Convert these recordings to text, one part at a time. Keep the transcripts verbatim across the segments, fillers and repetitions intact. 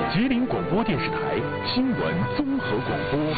吉林广播电视台新闻综合广播。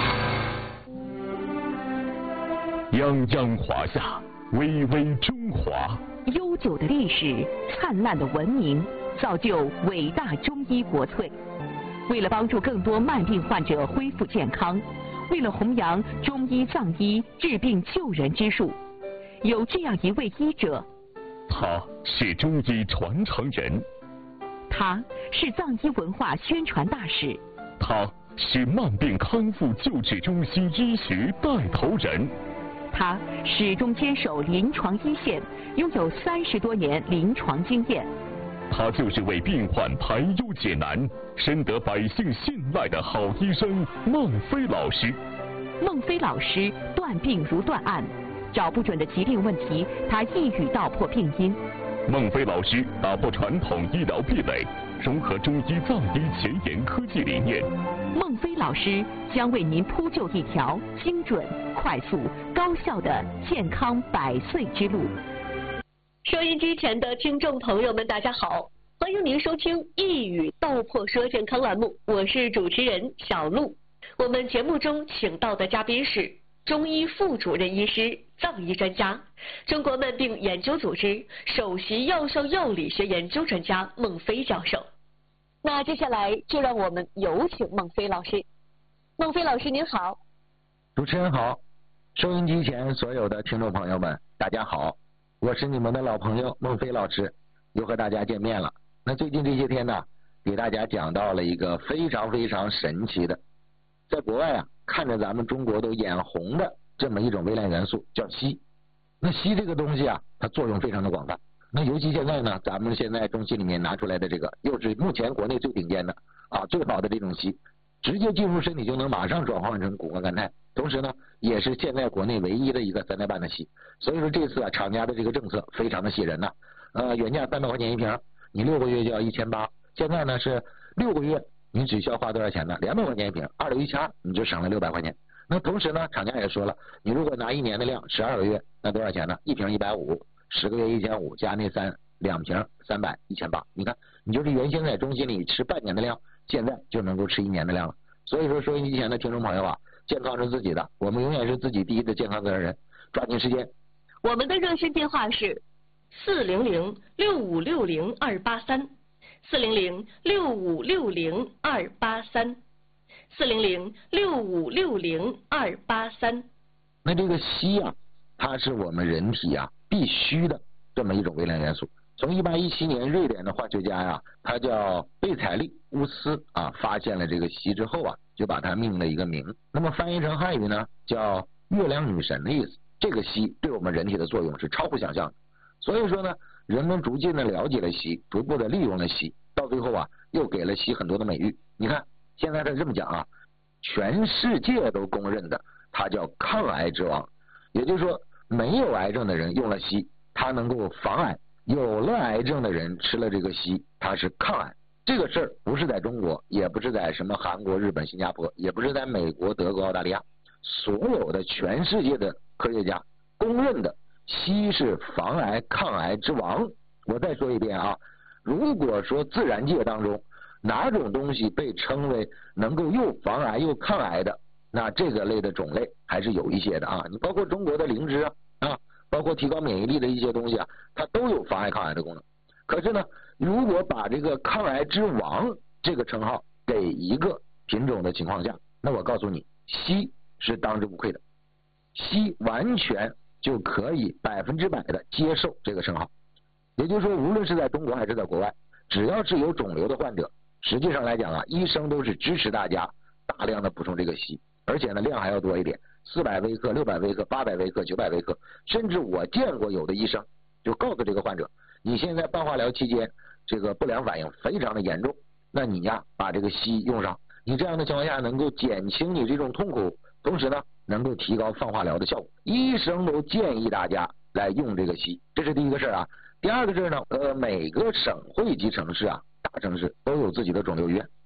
泱泱华夏，巍巍中华。 悠久的历史，灿烂的文明，造就伟大中医国粹。为了帮助更多慢病患者恢复健康，为了弘扬中医藏医治病救人之术，有这样一位医者， 他是中医传承人， 他是藏医文化宣传大使， 他是慢病康复救治中心医学带头人， 他始终坚守临床一线，拥有三十多年临床经验。 他就是为病患排忧解难、深得百姓信赖的好医生孟非老师。 孟非老师断病如断案，找不准的疾病问题，他一语道破病因。 孟非老师打破传统医疗壁垒，融合中医藏医前沿科技理念。 孟非老师将为您铺就一条精准、快速、高效的健康百岁之路。 收音机前的听众朋友们，大家好，欢迎您收听《一语道破说健康》栏目，我是主持人小璐。我们节目中请到的嘉宾是中医副主任医师、藏医专家、中国慢病研究组织首席药效药理学研究专家孟非教授。那接下来就让我们有请孟非老师。孟非老师您好。 主持人好，收音机前所有的听众朋友们，大家好，我是你们的老朋友孟非老师，又和大家见面了。那最近这些天呢，给大家讲到了一个非常非常神奇的，在国外啊，看着咱们中国都眼红的这么一种微量元素，叫硒。那硒这个东西啊，它作用非常的广泛。那尤其现在呢，咱们现在中心里面拿出来的这个，又是目前国内最顶尖的啊，最好的这种硒，直接进入身体就能马上转换成谷胱甘肽，同时呢，也是现在国内唯一的一个三代半的硒。所以说这次啊，厂家的这个政策非常的吸人呐、啊。呃，原价三百块钱一瓶，你六个月就要一千八，现在呢是六个月你只需要花多少钱呢？两百块钱一瓶，二六一千二，你就省了六百块钱。那同时呢，厂家也说了，你如果拿一年的量，十二个月，那多少钱呢？一瓶一百五，十个月一千五，加那三两瓶三百，一千八。你看，你就是原先在中心里吃半年的量，现在就能够吃一年的量了。所以说，收音机前的听众朋友啊，健康是自己的，我们永远是自己第一的健康责任人，抓紧时间。 我们的热线电话是四零零六五六零二八三，四零零六五六零二八三，四零零六五六零二八三。 那这个硒啊，它是我们人体啊必须的这么一种微量元素。从一八一七年，瑞典的化学家呀、啊，他叫贝采利乌斯啊，发现了这个硒之后啊，就把它命了一个名。那么翻译成汉语呢，叫月亮女神的意思。这个硒对我们人体的作用是超乎想象的。所以说呢，人们逐渐的了解了硒，逐步的利用了硒，到最后啊，又给了硒很多的美誉。你看，现在他这么讲啊，全世界都公认的，它叫抗癌之王。也就是说，没有癌症的人用了硒，它能够防癌；有了癌症的人吃了这个硒，它是抗癌。这个事儿不是在中国，也不是在什么韩国、日本、新加坡，也不是在美国、德国、澳大利亚，所有的全世界的科学家公认的，硒是防癌抗癌之王。我再说一遍啊，如果说自然界当中哪种东西被称为能够又防癌又抗癌的，那这个类的种类还是有一些的啊。你包括中国的灵芝啊，啊，包括提高免疫力的一些东西啊，它都有防癌抗癌的功能。可是呢，如果把这个抗癌之王这个称号给一个品种的情况下，那我告诉你，硒是当之无愧的，硒完全就可以百分之百的接受这个称号。也就是说，无论是在中国还是在国外，只要是有肿瘤的患者，实际上来讲啊，医生都是支持大家大量的补充这个硒，而且呢量还要多一点，四百微克、六百微克、八百微克、九百微克，甚至我见过有的医生就告诉这个患者，你现在办化疗期间这个不良反应非常的严重，那你呀把这个硒用上，你这样的情况下能够减轻你这种痛苦，同时呢能够提高放化疗的效果。医生都建议大家来用这个硒，这是第一个事儿啊。第二个事儿呢，呃，每个省会级城市啊，大城市都有自己的肿瘤医院，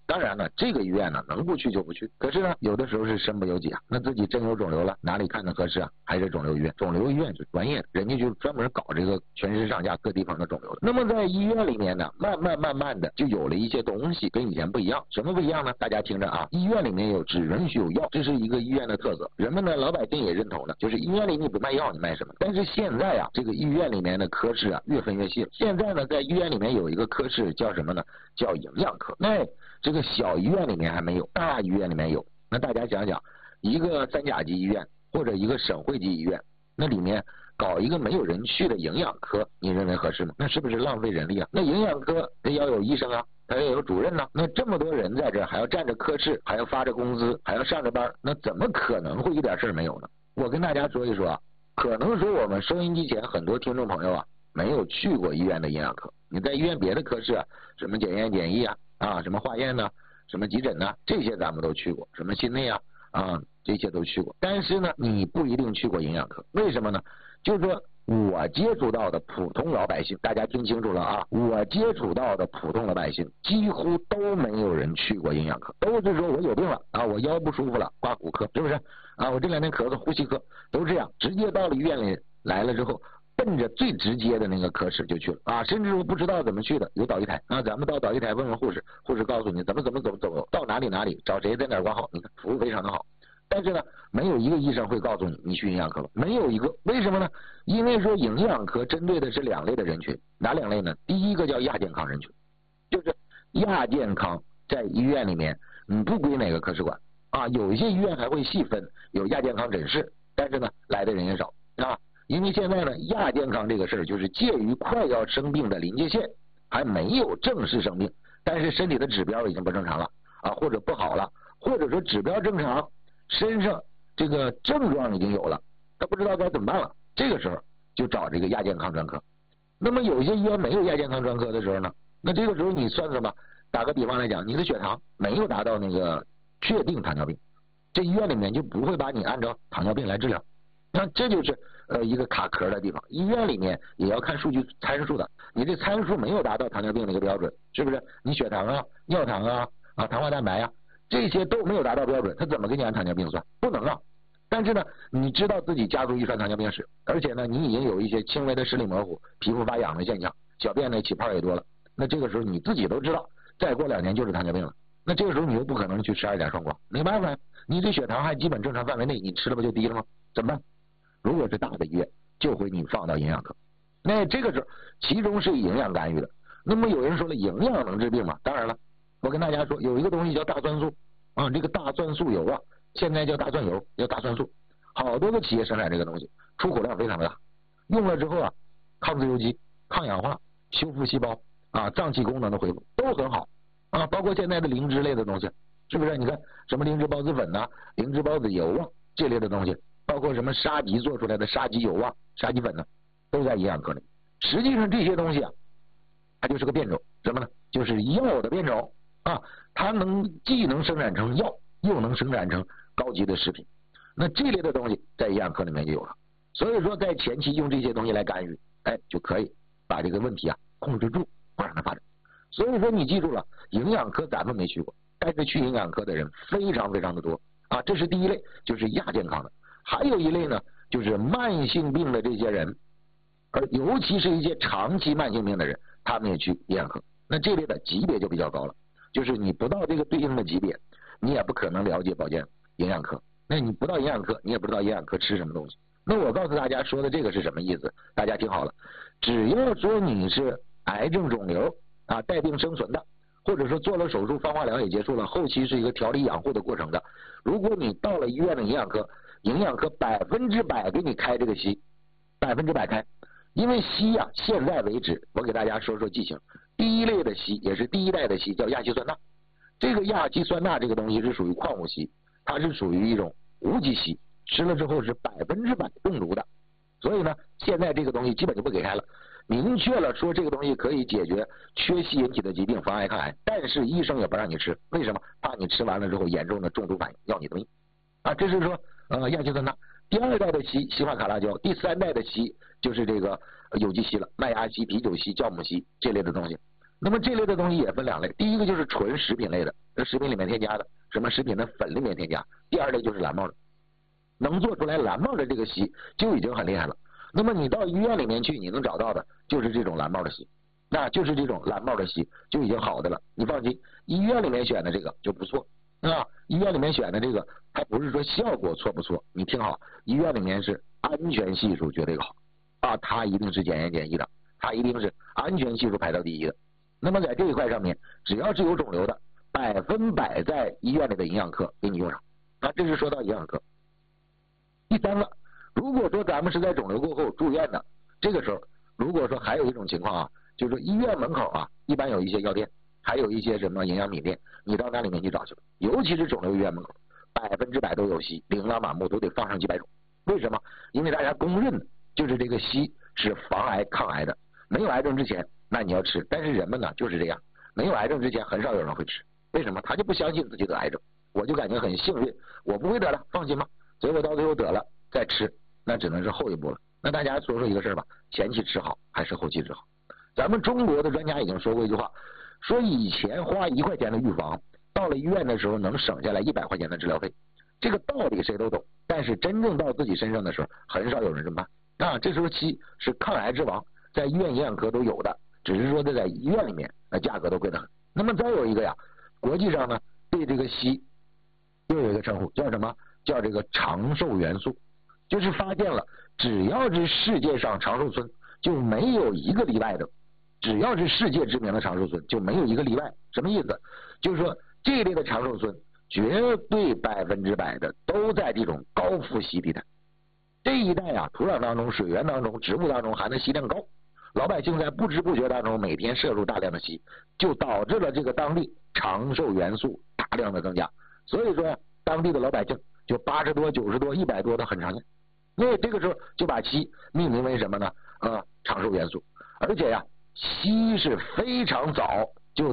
当然了，这个医院呢能不去就不去，可是呢有的时候是身不由己啊，那自己真有肿瘤了，哪里看的合适啊？还是肿瘤医院，肿瘤医院是专业的，人家就专门搞这个全身上下各地方的肿瘤的。那么在医院里面呢，慢慢慢慢的就有了一些东西跟以前不一样，什么不一样呢？大家听着啊，医院里面有只允许有药，这是一个医院的特色，人们呢老百姓也认同的，就是医院里你不卖药你卖什么？但是现在啊，这个医院里面的科室啊越分越细了。现在呢，在医院里面有一个科室叫什么呢？叫营养科。那这个小医院里面还没有，大医院里面有。那大家想想，一个三甲级医院或者一个省会级医院，那里面搞一个没有人去的营养科，你认为合适吗？那是不是浪费人力啊？那营养科得要有医生啊，还要有主任呢、啊。那这么多人在这儿，还要占着科室，还要发着工资，还要上着班，那怎么可能会一点事儿没有呢？我跟大家说一说啊，可能说我们收音机前很多听众朋友啊，没有去过医院的营养科。你在医院别的科室啊，什么检验检疫啊，啊，什么化验呢，什么急诊呢，这些咱们都去过，什么心内啊，啊，这些都去过。但是呢，你不一定去过营养科，为什么呢？就是说我接触到的普通老百姓，大家听清楚了啊，我接触到的普通老百姓几乎都没有人去过营养科，都是说我有病了啊，我腰不舒服了，挂骨科，是不是啊？我这两天咳嗽，呼吸科，都这样，直接到了医院里来了之后，奔着最直接的那个科室就去了啊，甚至我不知道怎么去的，有导医台啊，咱们到导医台问问护士，护士告诉你怎么怎么怎么走，到哪里哪里找谁在哪儿挂号，你看服务非常的好。但是呢，没有一个医生会告诉你你去营养科了，没有一个，为什么呢？因为说营养科针对的是两类的人群，哪两类呢？第一个叫亚健康人群，就是亚健康在医院里面你不归哪个科室管啊，有一些医院还会细分，有亚健康诊室，但是呢来的人也少啊。因为现在呢，亚健康这个事儿就是介于快要生病的临界线，还没有正式生病，但是身体的指标已经不正常了啊，或者不好了，或者说指标正常，身上这个症状已经有了，他不知道该怎么办了，这个时候就找这个亚健康专科。那么有些医院没有亚健康专科的时候呢，那这个时候你算算吧，打个比方来讲，你的血糖没有达到那个确定糖尿病，这医院里面就不会把你按照糖尿病来治疗。那这就是呃一个卡壳的地方，医院里面也要看数据参数的，你这参数没有达到糖尿病那个标准，是不是？你血糖啊、尿糖啊、啊糖化蛋白啊，这些都没有达到标准，他怎么给你按糖尿病算？不能啊。但是呢，你知道自己家族遗传糖尿病史，而且呢，你已经有一些轻微的视力模糊、皮肤发痒的现象，小便呢起泡也多了，那这个时候你自己都知道，再过两年就是糖尿病了。那这个时候你又不可能去吃二甲双胍，没办法，你这血糖还基本正常范围内，你吃了不就低了吗？怎么办？如果是大的医院，就会你放到营养科。那这个时候，其中是营养干预的。那么有人说了，营养能治病吗？当然了，我跟大家说，有一个东西叫大蒜素啊，这个大蒜素油啊，现在叫大蒜油，叫大蒜素，好多个企业生产这个东西，出口量非常的大，用了之后啊，抗自由基、抗氧化、修复细胞啊，脏器功能的恢复都很好啊，包括现在的灵芝类的东西，是不是？你看什么灵芝孢子粉呐、啊、灵芝孢子油啊这类的东西。包括什么沙棘做出来的沙棘油啊、沙棘粉呢，都在营养科里。实际上这些东西啊，它就是个变种，什么呢？就是药的变种啊，它能既能生产成药，又能生产成高级的食品。那这类的东西在营养科里面就有了。所以说，在前期用这些东西来干预，哎，就可以把这个问题啊控制住，不让它发展。所以说，你记住了，营养科咱们没去过，但是去营养科的人非常非常的多啊。这是第一类，就是亚健康的。还有一类呢，就是慢性病的这些人，而尤其是一些长期慢性病的人，他们也去营养科。那这类的级别就比较高了，就是你不到这个对应的级别，你也不可能了解保健营养科。那你不到营养科，你也不知道营养科吃什么东西。那我告诉大家说的这个是什么意思？大家听好了，只要说你是癌症肿瘤啊带病生存的，或者说做了手术，放化疗也结束了，后期是一个调理养护的过程的，如果你到了医院的营养科，营养科百分之百给你开这个西，百分之百开。因为硒啊，现在为止我给大家说说剂型，第一类的硒也是第一代的硒叫亚稀酸钠，这个亚稀酸钠这个东西是属于矿物硒，它是属于一种无机硒，吃了之后是百分之百中毒的，所以呢现在这个东西基本就不给开了，明确了说这个东西可以解决缺硒引起的疾病，防癌抗癌，但是医生也不让你吃，为什么？怕你吃完了之后严重的中毒反应，要你的命啊！这是说呃亚稀酸钠。第二代的硒硒化卡拉胶，第三代的硒就是这个有机硒了，麦芽硒、啤酒硒、酵母硒这类的东西。那么这类的东西也分两类，第一个就是纯食品类的， 这食品里面添加的，什么食品的粉里面添加。第二类就是蓝帽的，能做出来蓝帽的这个锡就已经很厉害了。那么你到医院里面去，你能找到的就是这种蓝帽的锡，那就是这种蓝帽的锡就已经好的了。你放心，医院里面选的这个就不错啊，医院里面选的这个，它不是说效果错不错，你听好，医院里面是安全系数绝对好啊，它一定是检验检疫的，它一定是安全系数排到第一的。那么在这一块上面，只要是有肿瘤的，百分百在医院里的营养科给你用上啊，这是说到营养科。第三个，如果说咱们是在肿瘤过后住院的，这个时候如果说还有一种情况啊，就是说医院门口啊一般有一些药店，还有一些什么营养品店，你到那里面去找去，尤其是肿瘤医院门口，百分之百都有锡，琳琅满目，都得放上几百种。为什么？因为大家公认就是这个锡是防癌抗癌的，没有癌症之前那你要吃，但是人们呢就是这样，没有癌症之前很少有人会吃，为什么？他就不相信自己得癌症，我就感觉很幸运，我不会得了，放心吧。结果到最后得了再吃，那只能是后一步了。那大家说说一个事儿吧，前期吃好还是后期吃好？咱们中国的专家已经说过一句话，说以前花一块钱的预防，到了医院的时候能省下来一百块钱的治疗费。这个道理谁都懂，但是真正到自己身上的时候，很少有人这么办啊。这时候锡是抗癌之王，在医院营养科都有的，只是说在医院里面那价格都贵得很。那么再有一个呀，国际上呢对这个锡又有一个称呼，叫什么？叫这个长寿元素，就是发现了只要是世界上长寿村就没有一个例外的，只要是世界知名的长寿村就没有一个例外。什么意思？就是说这一类的长寿村绝对百分之百的都在这种高富锡地带。这一带啊，土壤当中、水源当中、植物当中含的锡量高，老百姓在不知不觉当中每天摄入大量的锡，就导致了这个当地长寿元素大量的增加。所以说当地的老百姓就八十多、九十多、一百多的很常见。因为这个时候就把锡命名为什么呢？呃，长寿元素。而且呀，锡是非常早